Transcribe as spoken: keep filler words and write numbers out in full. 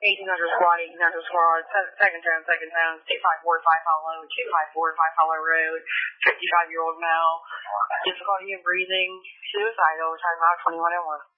eighteen hundred squad, eighteen hundred squad, second tone, second tone, six five four, five hollow, two five four, five hollow road, fifty-five-year-old male, difficulty of breathing, suicidal, time out twenty-one oh one.